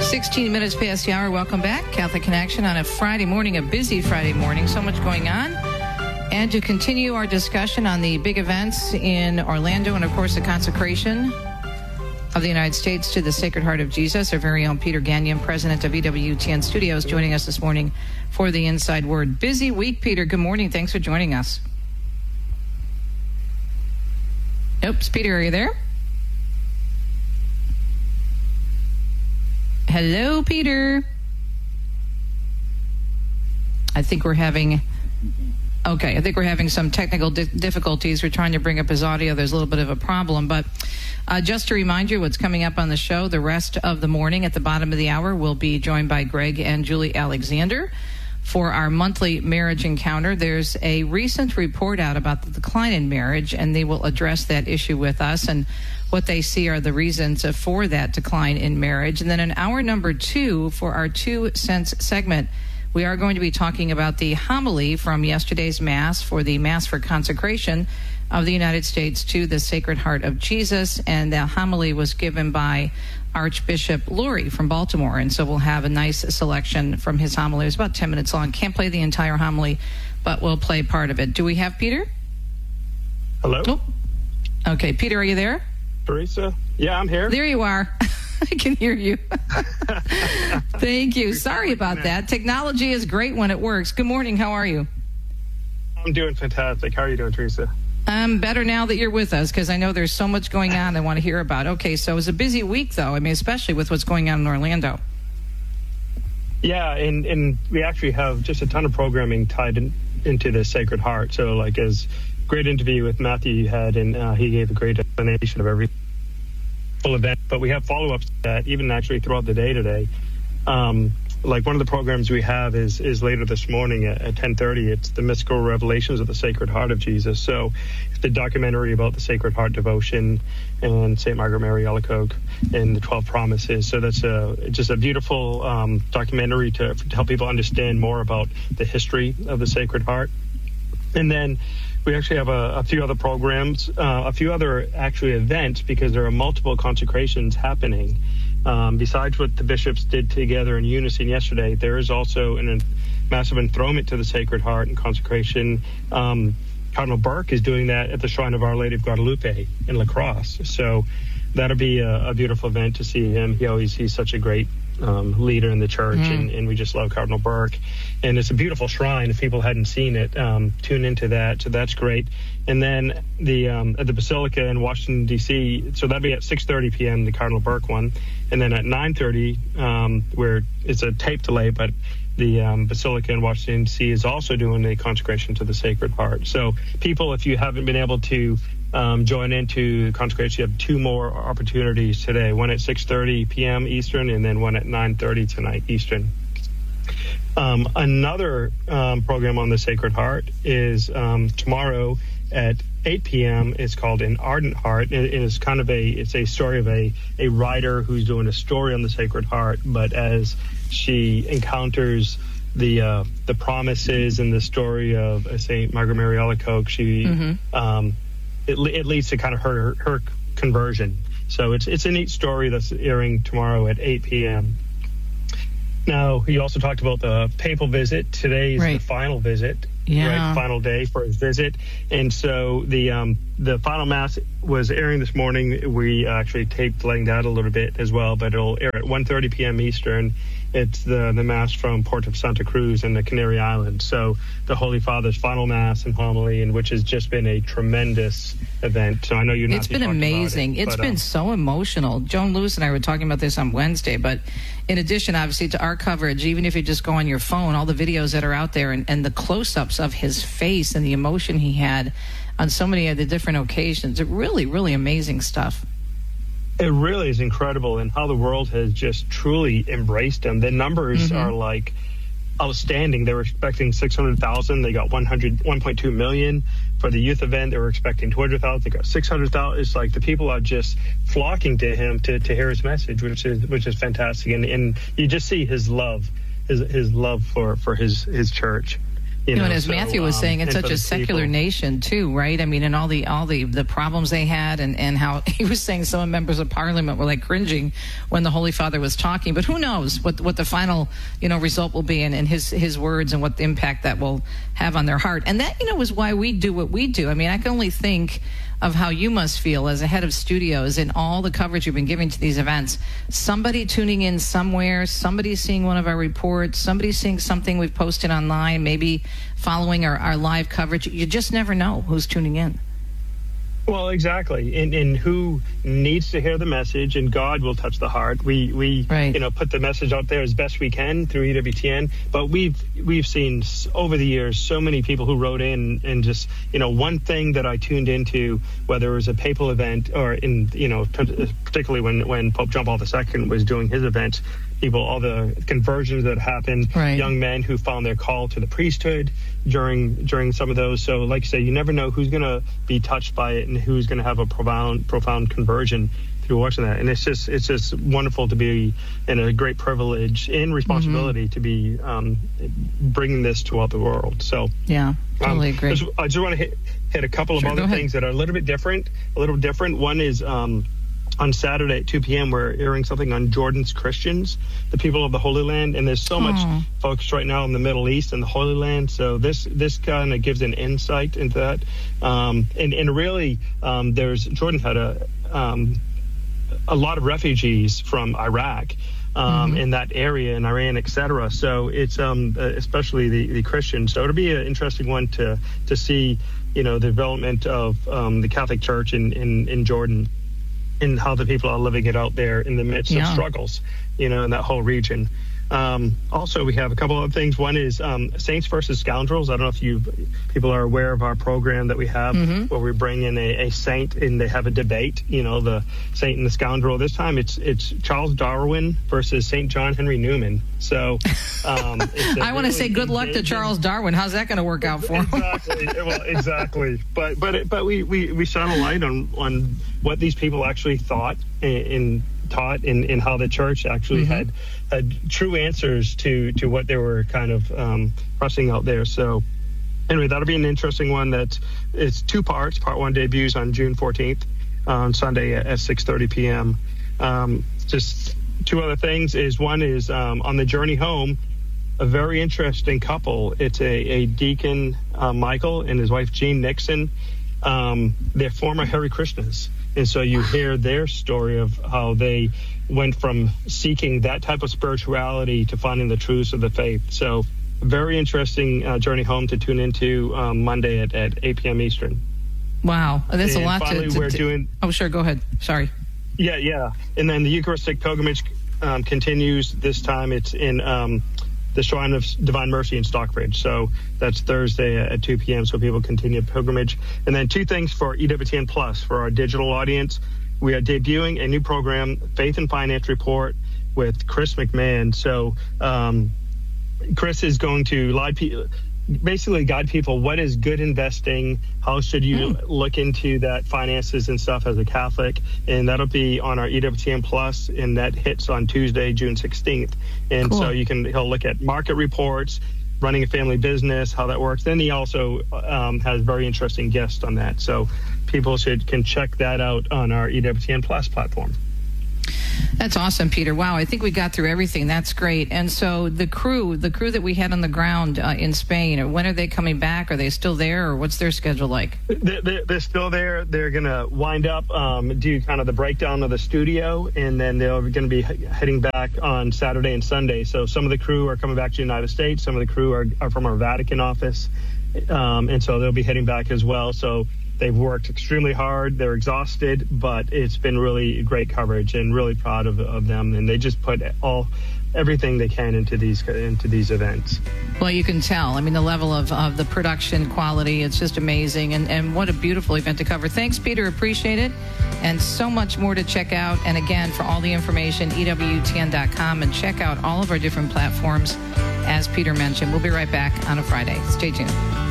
16 minutes past the hour. Welcome back. Catholic Connection on a Friday morning, a busy Friday morning. So much going on. And to continue our discussion on the big events in Orlando and, of course, the consecration of the United States to the Sacred Heart of Jesus, our very own Peter Gagnon, president of EWTN Studios, joining us this morning for the Inside Word. Busy week, Peter. Good morning. Thanks for joining us. Oops, Peter, are you there? Hello, Peter. I think we're having some technical difficulties. We're trying to bring up his audio. There's a little bit of a problem. But just to remind you what's coming up on the show, the rest of the morning at the bottom of the hour, we'll be joined by Greg and Julie Alexander for our monthly marriage encounter. There's a recent report out about the decline in marriage, and they will address that issue with us and what they see are the reasons for that decline in marriage. And then in hour number 2, for our 2 cents segment, we are going to be talking about the homily from yesterday's Mass for the Mass for Consecration of the United States to the Sacred Heart of Jesus. And the homily was given by Archbishop Lurie from Baltimore. And so we'll have a nice selection from his homily. It was about 10 minutes long. Can't play the entire homily, but we'll play part of it. Do we have Peter? Hello? Oh. Okay, Peter, are you there? Teresa? Yeah, I'm here. There you are. I can hear you. Thank you. Sorry about that. Technology is great when it works. Good morning. How are you? I'm doing fantastic. How are you doing, Teresa? I'm better now that you're with us because I know there's so much going on I want to hear about. Okay, so it was a busy week, though. I mean, especially with what's going on in Orlando. Yeah, and we actually have just a ton of programming tied into the Sacred Heart. So, like, as great interview with Matthew you had, and he gave a great explanation of every full event. But we have follow-ups to that, even actually throughout the day today. Like one of the programs we have is later this morning at 10:30. It's the Mystical Revelations of the Sacred Heart of Jesus. So it's the documentary about the Sacred Heart devotion and St. Margaret Mary Alacoque and the 12 Promises. So that's just a beautiful documentary to help people understand more about the history of the Sacred Heart. And then we actually have a few other programs, a few other actually events, because there are multiple consecrations happening. Besides what the bishops did together in unison yesterday, there is also a massive enthronement to the Sacred Heart and consecration. Cardinal Burke is doing that at the Shrine of Our Lady of Guadalupe in La Crosse. So that'll be a beautiful event to see him. He's such a great leader in the church, and we just love Cardinal Burke. And it's a beautiful shrine. If people hadn't seen it, tune into that. So that's great. And then at the Basilica in Washington, D.C., so that'll be at 6:30 p.m., the Cardinal Burke one. And then at 9:30, where it's a tape delay, but the Basilica in Washington, D.C. is also doing a consecration to the Sacred Heart. So people, if you haven't been able to join into consecration, you have 2 more opportunities today, one at 6:30 p.m. Eastern and then one at 9:30 tonight Eastern. Another program on the Sacred Heart is tomorrow at 8 p.m. It's called An Ardent Heart. It is kind of it's a story of a writer who's doing a story on the Sacred Heart, but as she encounters the promises and the story of St. Margaret Mary Alacoque, she it leads to kind of her conversion. So it's a neat story that's airing tomorrow at 8 p.m. Now, he also talked about the papal visit. Today is the final visit, final day for his visit. And so the final Mass was airing this morning. We actually taped laying that a little bit as well, but it'll air at 1:30 p.m. Eastern. It's the Mass from Port of Santa Cruz in the Canary Islands. So the Holy Father's final Mass and homily, and which has just been a tremendous event. So I know you're not. It's been amazing. It's been so emotional. Joan Lewis and I were talking about this on Wednesday, but in addition, obviously, to our coverage, even if you just go on your phone, all the videos that are out there and the close-ups of his face and the emotion he had on so many of the different occasions, it really, really amazing stuff. It really is incredible, and how the world has just truly embraced him. The numbers are like outstanding. They were expecting 600,000. They got 1.2 million. For the youth event, they were expecting 200,000. They got 600,000. It's like the people are just flocking to him to hear his message, which is fantastic. And you just see his love, his love for his church. And as Matthew was saying, it's such a secular nation too, right? I mean, and all the problems they had, and how he was saying some members of parliament were like cringing when the Holy Father was talking. But who knows what the final result will be, and his words, and what the impact that will have on their heart. And that is why we do what we do. I mean, I can only think of how you must feel as a head of studios and all the coverage you've been giving to these events. Somebody tuning in somewhere, somebody seeing one of our reports, somebody seeing something we've posted online, maybe following our live coverage. You just never know who's tuning in. Well, exactly, and who needs to hear the message, and God will touch the heart. We put the message out there as best we can through EWTN, but we've seen over the years so many people who wrote in and just one thing that I tuned into, whether it was a papal event or particularly when Pope John Paul II was doing his events. All the conversions that happened, right. Young men who found their call to the priesthood during some of those. So, like you say, you never know who's going to be touched by it and who's going to have a profound conversion through watching that. And it's just wonderful to be in a great privilege and responsibility to be bringing this to all the world. So yeah, totally agree. I just want to hit a couple of other things that are a little different. One is on Saturday at 2 p.m., we're airing something on Jordan's Christians, the people of the Holy Land. And there's so much focus right now in the Middle East and the Holy Land. So this kind of gives an insight into that. And really, Jordan had a lot of refugees from Iraq in that area, in Iran, et cetera. So it's especially the Christians. So it'll be an interesting one to see, the development of the Catholic Church in Jordan, and how the people are living it out there in the midst of struggles, in that whole region. Also, we have a couple of things. One is Saints versus Scoundrels. I don't know if people are aware of our program that we have where we bring in a saint and they have a debate, the saint and the scoundrel. This time it's Charles Darwin versus St. John Henry Newman. So I want to say good luck to Charles Darwin. How's that going to work out for him? Exactly. But we shine a light on what these people actually thought and taught, and how the church actually had true answers to what they were kind of pressing out there. So anyway, that'll be an interesting one. It's two parts. Part one debuts on June 14th on Sunday at 6:30 p.m. Just two other things is one is on the journey home, a very interesting couple. It's a deacon, Michael, and his wife, Jean Nixon. They're former Hare Krishnas. And so you hear their story of how they went from seeking that type of spirituality to finding the truths of the faith. So very interesting journey home to tune into Monday at 8 p.m. Eastern. Wow. That's a lot finally, we're doing... Oh, sure. Go ahead. Sorry. Yeah. And then the Eucharistic pilgrimage continues. This time it's in the Shrine of Divine Mercy in Stockbridge. So that's Thursday at 2 p.m. So people continue pilgrimage. And then two things for EWTN Plus, for our digital audience. We are debuting a new program, Faith and Finance Report, with Chris McMahon. So Chris is going to basically guide people what is good investing, how should you look into that finances and stuff as a Catholic, and that'll be on our EWTN Plus, and that hits on Tuesday, June 16th. And so he'll look at market reports, running a family business, how that works. Then he also has very interesting guests on that, so people can check that out on our EWTN Plus platform. That's awesome, Peter. Wow, I think we got through everything. That's great. And so the crew that we had on the ground in Spain, when are they coming back? Are they still there, or what's their schedule like? They're still there. They're going to wind up, do kind of the breakdown of the studio, and then they're going to be heading back on Saturday and Sunday. So some of the crew are coming back to the United States. Some of the crew are from our Vatican office, and so they'll be heading back as well. So they've worked extremely hard. They're exhausted, but it's been really great coverage, and really proud of them. And they just put everything they can into these events. Well, you can tell. I mean, the level of the production quality, it's just amazing. And what a beautiful event to cover. Thanks, Peter. Appreciate it. And so much more to check out. And again, for all the information, EWTN.com, and check out all of our different platforms, as Peter mentioned. We'll be right back on a Friday. Stay tuned.